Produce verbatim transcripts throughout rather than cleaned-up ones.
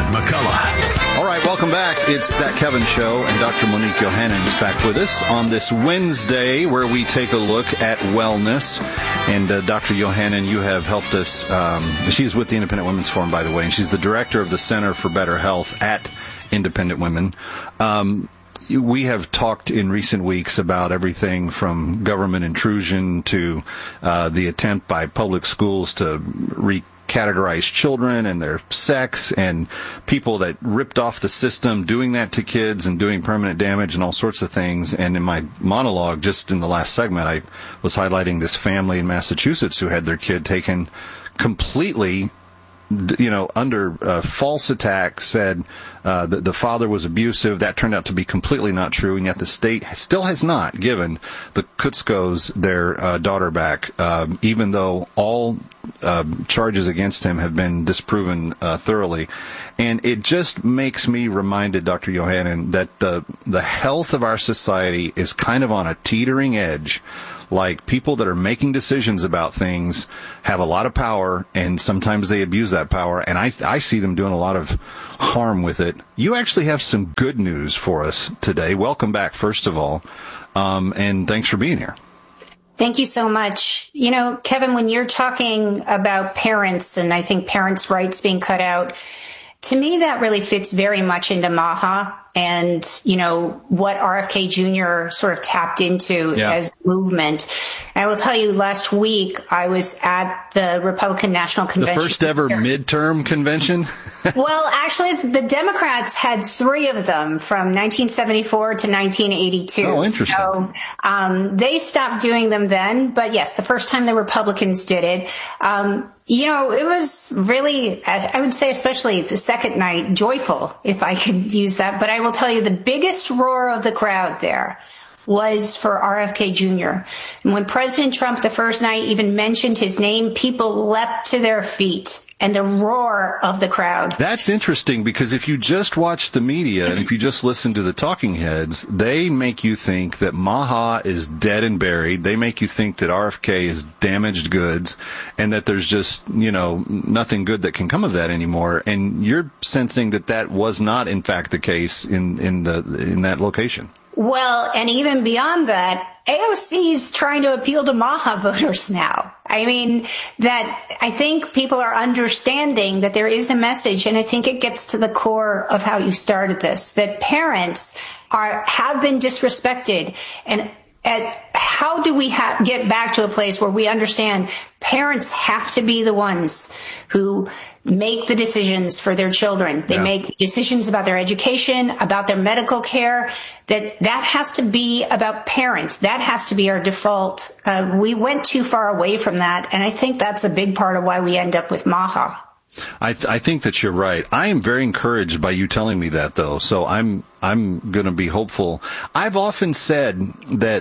McCullough. All right, welcome back. It's That Kevin Show, and Doctor Monique Yohannan is back with us on this Wednesday where we take a look at wellness. And uh, Doctor Yohannan, you have helped us. Um, she's with the Independent Women's Forum, by the way, and she's the director of the Center for Better Health at Independent Women. Um, we have talked in recent weeks about everything from government intrusion to uh, the attempt by public schools to re categorize children and their sex, and people that ripped off the system doing that to kids and doing permanent damage and all sorts of things. And in my monologue, just in the last segment, I was highlighting this family in Massachusetts who had their kid taken completely, you know, under uh, false attack, said uh, that the father was abusive. That turned out to be completely not true, and yet the state still has not given the Kutskos their uh, daughter back, uh, even though all uh, charges against him have been disproven uh, thoroughly. And it just makes me reminded, Doctor Yohannan, that the the health of our society is kind of on a teetering edge. Like, people that are making decisions about things have a lot of power, and sometimes they abuse that power, and I, I see them doing a lot of harm with it. You actually have some good news for us today. Welcome back, first of all, um, and thanks for being here. Thank you so much. You know, Kevin, when you're talking about parents, and I think parents' rights being cut out, to me, that really fits very much into MAHA and, you know, what R F K Junior sort of tapped into yeah. as movement. And I will tell you, last week, I was at the Republican National Convention. The first ever midterm convention? Well, actually, it's, the Democrats had three of them from nineteen seventy-four to nineteen eighty-two. Oh, interesting. So um, they stopped doing them then. But yes, the first time the Republicans did it, um, you know, it was really, I would say, especially the second night, joyful, if I could use that. But I will tell you, the biggest roar of the crowd there was for R F K Junior And when President Trump the first night even mentioned his name, people leapt to their feet. And the roar of the crowd. That's interesting, because if you just watch the media and if you just listen to the talking heads, they make you think that MAHA is dead and buried. They make you think that R F K is damaged goods and that there's just, you know, nothing good that can come of that anymore. And you're sensing that that was not, in fact, the case in, in the, in that location. Well, and even beyond that, A O C is trying to appeal to MAHA voters now. I mean, that I think people are understanding that there is a message, and I think it gets to the core of how you started this, that parents are have been disrespected. And at, how do we ha- get back to a place where we understand parents have to be the ones who make the decisions for their children? They yeah. make decisions about their education, about their medical care. That that has to be about parents. That has to be our default. Uh, we went too far away from that, and I think that's a big part of why we end up with MAHA. I, th- I think that you're right. I am very encouraged by you telling me that, though. So I'm I'm going to be hopeful. I've often said that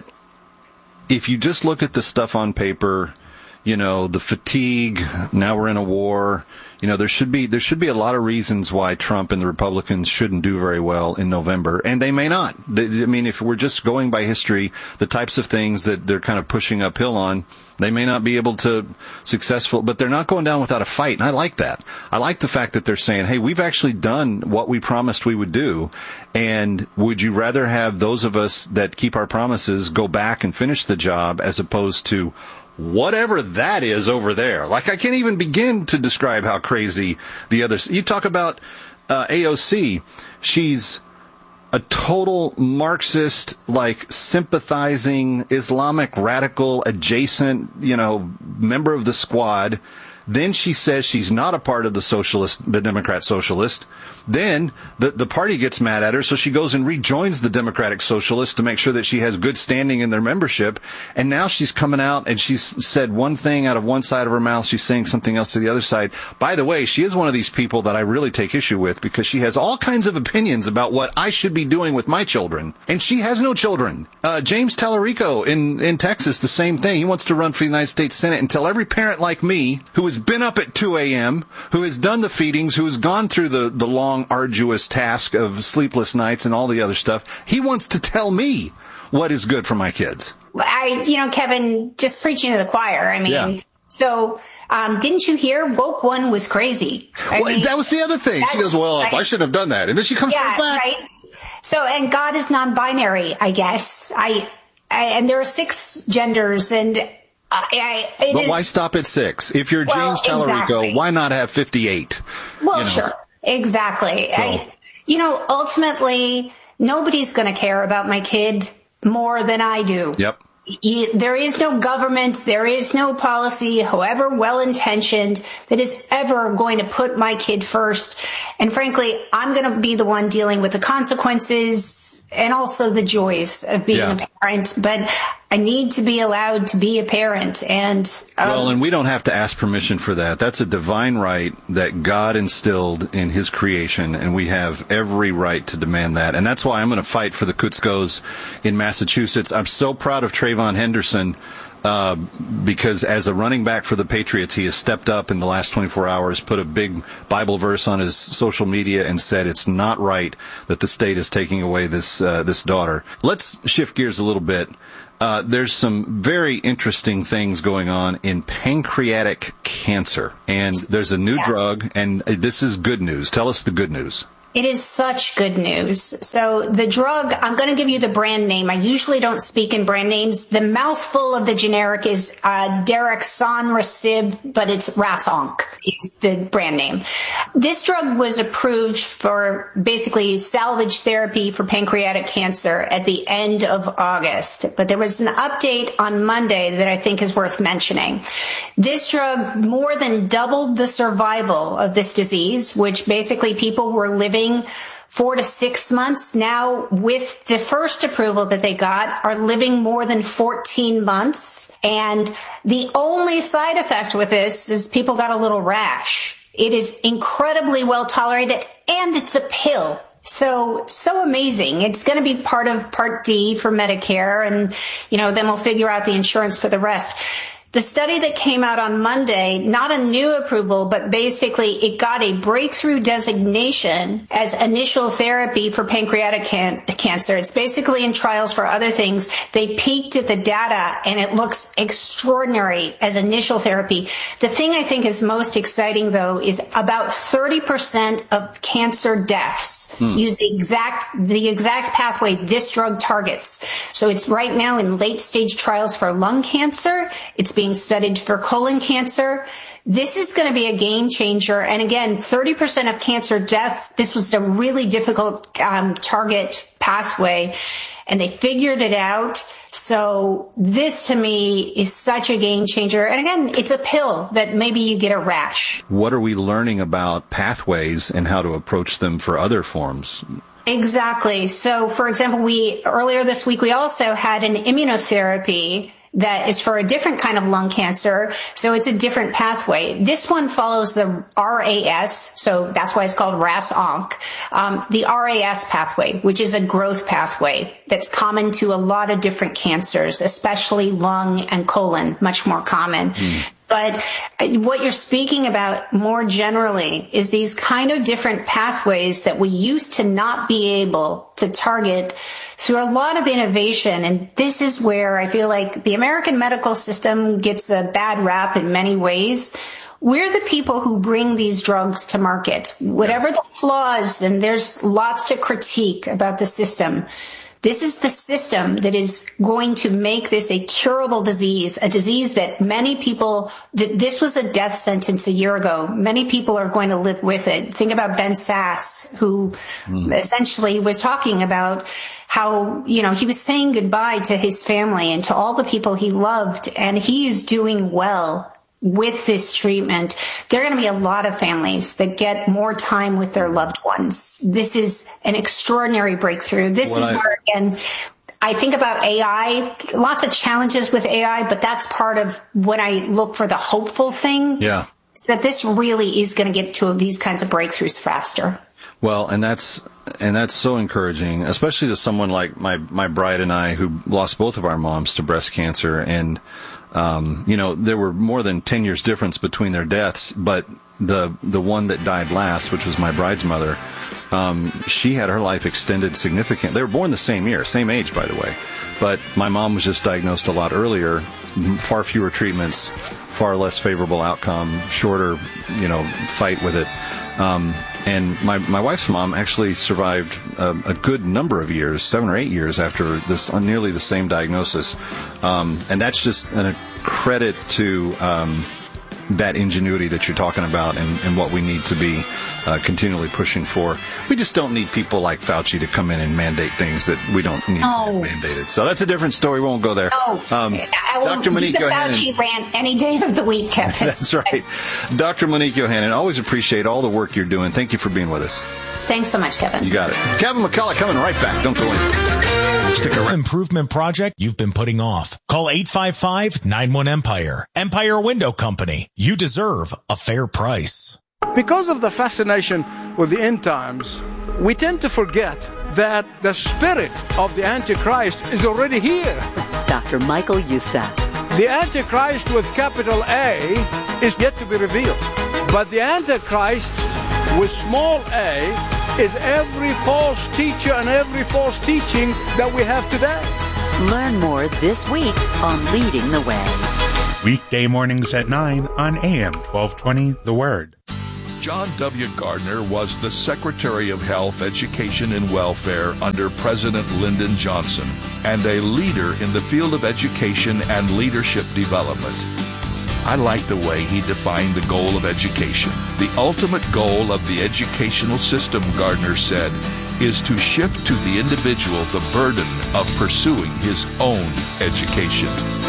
if you just look at the stuff on paper, you know, the fatigue, now we're in a war, you know, there should be there should be a lot of reasons why Trump and the Republicans shouldn't do very well in November, and they may not. I mean, if we're just going by history, the types of things that they're kind of pushing uphill on, they may not be able to successful, but they're not going down without a fight, and I like that. I like the fact that they're saying, hey, we've actually done what we promised we would do, and would you rather have those of us that keep our promises go back and finish the job as opposed to whatever that is over there? Like, I can't even begin to describe how crazy the others. You talk about uh, A O C. She's a total Marxist, like, sympathizing Islamic radical adjacent, you know, member of the squad. Then she says she's not a part of the socialist, the Democrat socialist. Then the, the party gets mad at her, so she goes and rejoins the Democratic Socialists to make sure that she has good standing in their membership. And now she's coming out and she's said one thing out of one side of her mouth. She's saying something else to the other side. By the way, she is one of these people that I really take issue with, because she has all kinds of opinions about what I should be doing with my children. And she has no children. Uh, James Tallarico in, in Texas, the same thing. He wants to run for the United States Senate and tell every parent like me, who has been up at two a.m., who has done the feedings, who has gone through the, the long, arduous task of sleepless nights and all the other stuff. He wants to tell me what is good for my kids. I, you know, Kevin, just preaching to the choir. I mean, yeah. So, um, didn't you hear? Woke one was crazy. I well, mean, that was the other thing. She goes, well, right. I shouldn't have done that. And then she comes yeah, right back. Right. So, and God is non-binary, I guess. I, I and there are six genders, and I, I it but is, why stop at six? If you're well, James Tallarico, exactly. why not have fifty-eight? Well, you know? sure. Exactly. So. I, you know, ultimately, nobody's going to care about my kid more than I do. Yep. There is no government, there is no policy, however well-intentioned, that is ever going to put my kid first. And frankly, I'm going to be the one dealing with the consequences and also the joys of being yeah. a parent. But I need to be allowed to be a parent. And um, well, and we don't have to ask permission for that. That's a divine right that God instilled in his creation, and we have every right to demand that. And that's why I'm going to fight for the Kutskos in Massachusetts. I'm so proud of Trayvon Henderson, uh, because as a running back for the Patriots, he has stepped up in the last twenty-four hours, put a big Bible verse on his social media, and said it's not right that the state is taking away this uh, this daughter. Let's shift gears a little bit. Uh, there's some very interesting things going on in pancreatic cancer, and there's a new yeah. drug, and this is good news. Tell us the good news. It is such good news. So the drug, I'm going to give you the brand name. I usually don't speak in brand names. The mouthful of the generic is uh, Daraxonrasib, but it's Rasonk is the brand name. This drug was approved for basically salvage therapy for pancreatic cancer at the end of August. But there was an update on Monday that I think is worth mentioning. This drug more than doubled the survival of this disease, which basically people were living four to six months now. With the first approval that they got, are living more than fourteen months. And the only side effect with this is people got a little rash. It is incredibly well tolerated, and it's a pill. So, so amazing. It's going to be part of Part D for Medicare, and, you know, then we'll figure out the insurance for the rest. The study that came out on Monday, not a new approval, but basically it got a breakthrough designation as initial therapy for pancreatic can- cancer. It's basically in trials for other things. They peeked at the data, and it looks extraordinary as initial therapy. The thing I think is most exciting, though, is about thirty percent of cancer deaths hmm. use the exact, the exact pathway this drug targets. So it's right now in late stage trials for lung cancer. It's being being studied for colon cancer. This is going to be a game changer. And again, thirty percent of cancer deaths, this was a really difficult um, target pathway, and they figured it out. So this to me is such a game changer. And again, it's a pill that maybe you get a rash. What are we learning about pathways and how to approach them for other forms? Exactly. So for example, we earlier this week, we also had an immunotherapy that is for a different kind of lung cancer. So it's a different pathway. This one follows the R A S, so that's why it's called RAS-onc, um, the R A S pathway, which is a growth pathway that's common to a lot of different cancers, especially lung and colon, much more common. Mm. But what you're speaking about more generally is these kind of different pathways that we used to not be able to target through a lot of innovation. And this is where I feel like the American medical system gets a bad rap in many ways. We're the people who bring these drugs to market. Whatever the flaws, and there's lots to critique about the system, this is the system that is going to make this a curable disease, a disease that many people, that this was a death sentence a year ago. Many people are going to live with it. Think about Ben Sass, who mm. essentially was talking about how, you know, he was saying goodbye to his family and to all the people he loved, and he is doing well with this treatment. There are going to be a lot of families that get more time with their loved ones. This is an extraordinary breakthrough. This what is I, where, again, I think about A I, lots of challenges with A I, but that's part of when I look for the hopeful thing. Yeah. Is that this really is going to get to these kinds of breakthroughs faster. Well, and that's and that's so encouraging, especially to someone like my, my bride and I, who lost both of our moms to breast cancer. And Um, you know, there were more than ten years difference between their deaths, but the the one that died last, which was my bride's mother, um, she had her life extended significantly. They were born the same year, same age, by the way. But my mom was just diagnosed a lot earlier, far fewer treatments, far less favorable outcome, shorter, you know, fight with it. Um, and my, my wife's mom actually survived a, a good number of years, seven or eight years after this, uh, nearly the same diagnosis. Um, and that's just a credit to um, that ingenuity that you're talking about and, and what we need to be uh, continually pushing for. We just don't need people like Fauci to come in and mandate things that we don't need oh. mandated. So that's a different story. We won't go there. Oh, um, I will Doctor Monique do the Yohannan, Fauci rant any day of the week, Kevin. That's right. Doctor Monique Yohannan, always appreciate all the work you're doing. Thank you for being with us. Thanks so much, Kevin. You got it. Kevin McCullough coming right back. Don't go in. Stick around. Improvement project you've been putting off. Call eight five five, nine one, Empire. Empire Window Company. You deserve a fair price. Because of the fascination with the end times, we tend to forget that the spirit of the Antichrist is already here. Doctor Michael Youssef. The Antichrist with capital A is yet to be revealed. But the Antichrists with small a is every false teacher and every false teaching that we have today. Learn more this week on Leading the Way. Weekday mornings at nine on A M twelve twenty, The Word. John W. Gardner was the Secretary of Health, Education, and Welfare under President Lyndon Johnson and a leader in the field of education and leadership development. I like the way he defined the goal of education. The ultimate goal of the educational system, Gardner said, is to shift to the individual the burden of pursuing his own education.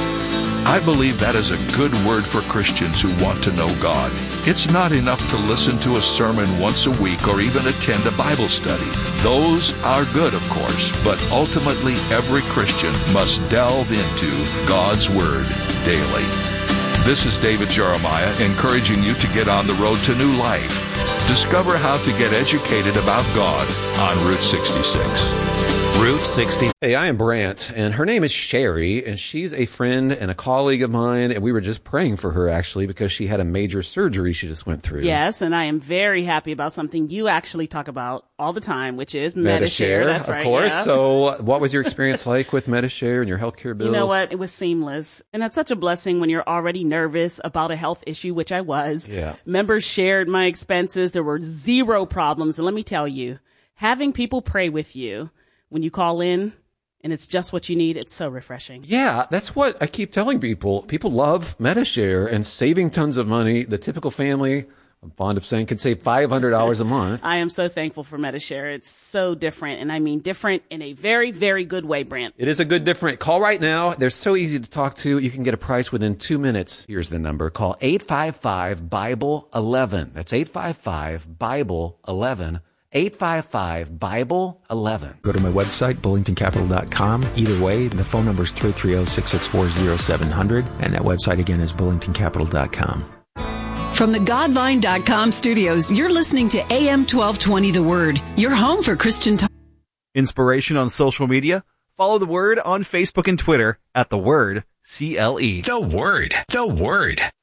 I believe that is a good word for Christians who want to know God. It's not enough to listen to a sermon once a week or even attend a Bible study. Those are good, of course, but ultimately every Christian must delve into God's Word daily. This is David Jeremiah encouraging you to get on the road to new life. Discover how to get educated about God on Route sixty-six. Route sixty. Hey, I am Brant, and her name is Sherry, and she's a friend and a colleague of mine, and we were just praying for her, actually, because she had a major surgery she just went through. Yes, and I am very happy about something you actually talk about all the time, which is Medi-Share. Medi-Share, That's of right, course. yeah. So what was your experience like with Medi-Share and your healthcare bills? You know what? It was seamless. And that's such a blessing when you're already nervous about a health issue, which I was. Yeah. Members shared my expenses. There were zero problems. And let me tell you, having people pray with you when you call in, and it's just what you need, it's so refreshing. Yeah, that's what I keep telling people. People love Medi-Share and saving tons of money. The typical family, I'm fond of saying, can save five hundred dollars a month. I am so thankful for Medi-Share. It's so different, and I mean different in a very, very good way, Brant. It is a good different. Call right now. They're so easy to talk to. You can get a price within two minutes. Here's the number. Call eight five five, Bible eleven. That's eight five five, Bible eleven. eight five five, Bible eleven. Go to my website, bullington capital dot com. Either way, the phone number is three three zero, six six four, zero seven zero zero, and that website again is bullington capital dot com. From the godvine dot com studios, you're listening to A M twelve twenty The Word, your home for Christian talk. Inspiration on social media? Follow The Word on Facebook and Twitter at The Word, C L E. The Word. The Word.